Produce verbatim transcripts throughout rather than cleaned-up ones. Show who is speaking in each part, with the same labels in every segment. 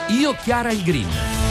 Speaker 1: Io Chiara il Green.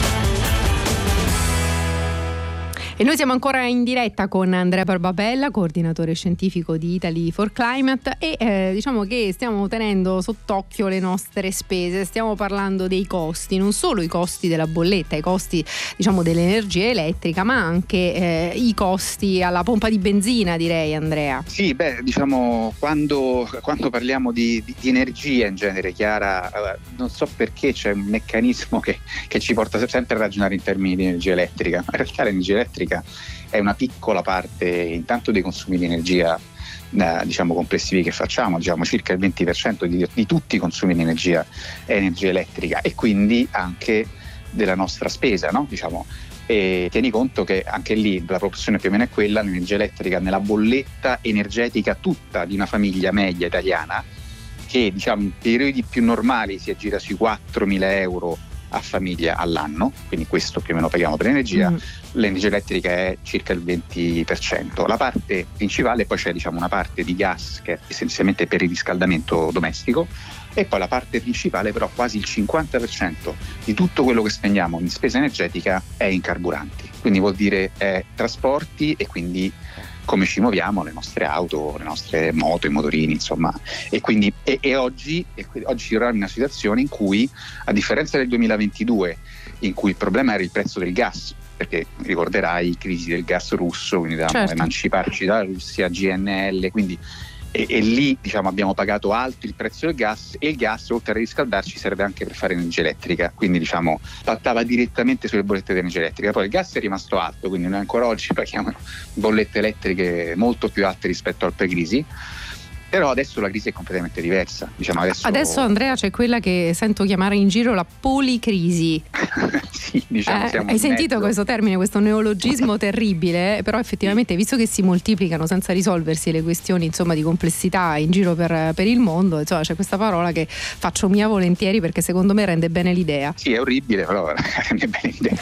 Speaker 2: E noi siamo ancora in diretta con Andrea Barbabella, coordinatore scientifico di Italy for Climate, e eh, diciamo che stiamo tenendo sott'occhio le nostre spese. Stiamo parlando dei costi, non solo i costi della bolletta, i costi diciamo dell'energia elettrica, ma anche eh, i costi alla pompa di benzina, direi, Andrea.
Speaker 3: Sì, beh, diciamo quando, quando parliamo di, di, di energia in genere, Chiara, non so perché c'è un meccanismo che, che ci porta sempre a ragionare in termini di energia elettrica. In realtà l'energia elettrica è una piccola parte intanto dei consumi di energia eh, diciamo complessivi che facciamo, diciamo circa il venti per cento di, di tutti i consumi di energia è energia elettrica, e quindi anche della nostra spesa, no? Diciamo, e tieni conto che anche lì la proporzione più o meno è quella, l'energia elettrica nella bolletta energetica tutta di una famiglia media italiana, che diciamo in periodi più normali si aggira sui quattromila euro a famiglia all'anno, quindi questo più o meno paghiamo per l'energia. Mm. L'energia elettrica è circa il venti per cento. La parte principale, poi c'è diciamo una parte di gas che è essenzialmente per il riscaldamento domestico, e poi la parte principale, però quasi il cinquanta per cento di tutto quello che spendiamo in spesa energetica è in carburanti, quindi vuol dire è trasporti e quindi come ci muoviamo, le nostre auto, le nostre moto, i motorini, insomma. E quindi e, e oggi e oggi ci troviamo in una situazione in cui, a differenza del duemilaventidue, in cui il problema era il prezzo del gas, perché ricorderai crisi del gas russo, quindi dovevamo certo. emanciparci dalla Russia, G N L, quindi e, e lì diciamo abbiamo pagato alto il prezzo del gas, e il gas oltre a riscaldarci serve anche per fare energia elettrica, quindi diciamo impattava direttamente sulle bollette di energia elettrica. Poi il gas è rimasto alto, quindi noi ancora oggi paghiamo bollette elettriche molto più alte rispetto al pre-crisi. Però adesso la crisi è completamente diversa. Diciamo adesso...
Speaker 2: adesso Andrea c'è quella che sento chiamare in giro la policrisi.
Speaker 3: Sì, diciamo,
Speaker 2: eh, hai sentito
Speaker 3: mezzo.
Speaker 2: questo termine, questo neologismo terribile? Però effettivamente, visto che si moltiplicano senza risolversi le questioni insomma di complessità in giro per, per il mondo, insomma c'è questa parola che faccio mia volentieri perché secondo me rende bene l'idea.
Speaker 3: Sì, è orribile, però rende bene l'idea.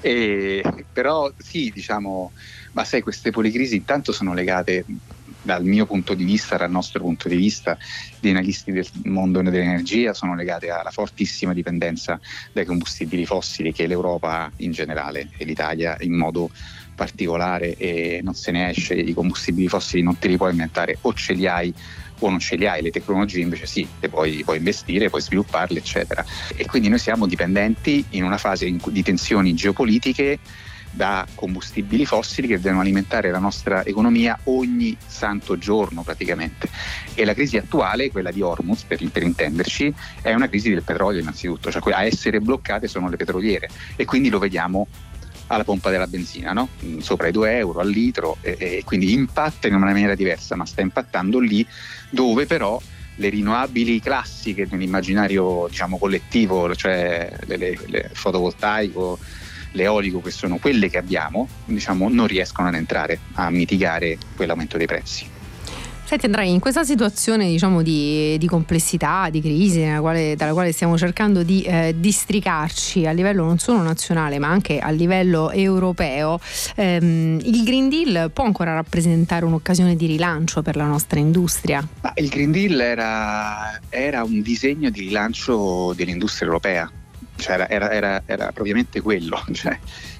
Speaker 3: e, però sì, diciamo, ma sai, queste policrisi intanto sono legate, dal mio punto di vista, dal nostro punto di vista di analisti del mondo dell'energia, sono legate alla fortissima dipendenza dai combustibili fossili che l'Europa in generale e l'Italia in modo particolare, e non se ne esce. I combustibili fossili non te li puoi inventare, o ce li hai o non ce li hai, le tecnologie invece sì, te puoi, puoi investire, puoi svilupparle, eccetera. E quindi noi siamo dipendenti in una fase in cui, di tensioni geopolitiche, da combustibili fossili che devono alimentare la nostra economia ogni santo giorno praticamente. E la crisi attuale, quella di Hormuz per, per intenderci, è una crisi del petrolio innanzitutto, cioè a essere bloccate sono le petroliere, e quindi lo vediamo alla pompa della benzina, no? Sopra i due euro al litro, e, e quindi impatta in una maniera diversa, ma sta impattando lì dove però le rinnovabili classiche nell'immaginario diciamo collettivo, cioè le, le, le fotovoltaico, l'eolico, che sono quelle che abbiamo, diciamo non riescono ad entrare a mitigare quell'aumento dei prezzi.
Speaker 2: Senti Andrea, in questa situazione diciamo di, di complessità, di crisi nella quale, dalla quale stiamo cercando di eh, districarci a livello non solo nazionale ma anche a livello europeo, ehm, il Green Deal può ancora rappresentare un'occasione di rilancio per la nostra industria?
Speaker 3: Ma il Green Deal era, era un disegno di rilancio dell'industria europea. Cioè era, era, era, era propriamente quello, cioè,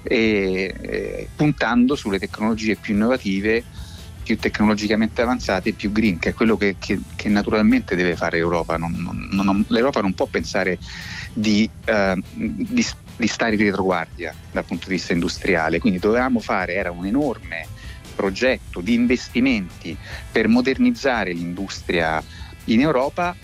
Speaker 3: e, e, puntando sulle tecnologie più innovative, più tecnologicamente avanzate e più green, che è quello che, che, che naturalmente deve fare l'Europa. Non, non, non, L'Europa non può pensare di, uh, di, di stare in retroguardia dal punto di vista industriale, quindi dovevamo fare, era un enorme progetto di investimenti per modernizzare l'industria in Europa.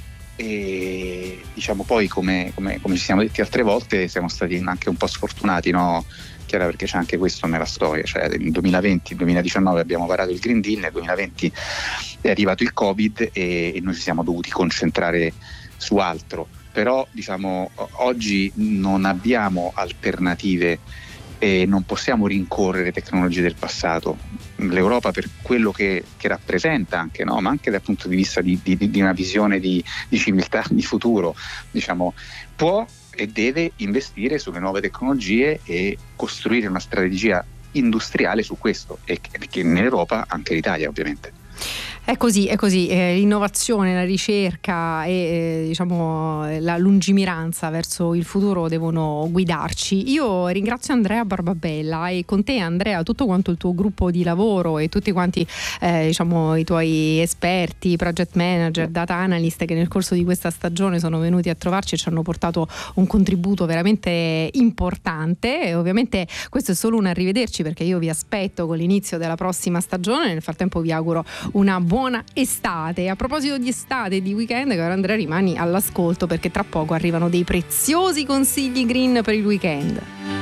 Speaker 3: E diciamo poi come, come, come ci siamo detti altre volte, siamo stati anche un po' sfortunati, no? Chiara, perché c'è anche questo nella storia, cioè nel duemilaventi duemiladiciannove abbiamo varato il Green Deal, nel duemilaventi è arrivato il Covid e, e noi ci siamo dovuti concentrare su altro, però diciamo oggi non abbiamo alternative e non possiamo rincorrere tecnologie del passato. L'Europa, per quello che, che rappresenta anche, no? Ma anche dal punto di vista di, di, di una visione di, di civiltà, di futuro, diciamo, può e deve investire sulle nuove tecnologie e costruire una strategia industriale su questo, e che in Europa, anche l'Italia ovviamente.
Speaker 2: È così, è così, eh, l'innovazione, la ricerca e eh, diciamo la lungimiranza verso il futuro devono guidarci. Io ringrazio Andrea Barbabella e con te, Andrea, tutto quanto il tuo gruppo di lavoro e tutti quanti eh, diciamo i tuoi esperti, project manager, data analyst che nel corso di questa stagione sono venuti a trovarci e ci hanno portato un contributo veramente importante. E ovviamente questo è solo un arrivederci, perché io vi aspetto con l'inizio della prossima stagione. Nel frattempo vi auguro una buona estate. A proposito di estate e di weekend, caro Andrea, rimani all'ascolto, perché tra poco arrivano dei preziosi consigli green per il weekend.